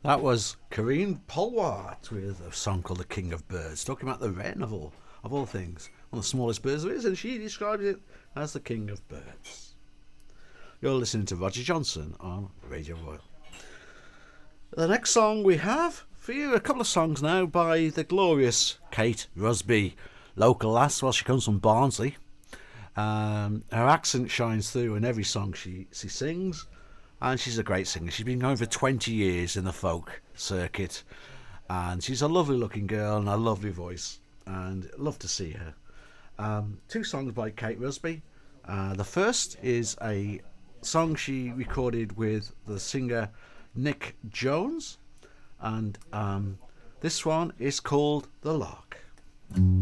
That was Karine Polwart with a song called The King of Birds, talking about the wren of all things. One of the smallest birds there is, and she described it as the King of Birds. You're listening to Roger Johnson on Radio Royal. The next song we have for you, a couple of songs now by the glorious Kate Rusby, local lass. Well, she comes from Barnsley. Her accent shines through in every song she sings, and she's a great singer. She's been going for 20 years in the folk circuit, and she's a lovely looking girl and a lovely voice, and love to see her. Two songs by Kate Rusby. The first is a song she recorded with the singer Nick Jones, and this one is called The Lark.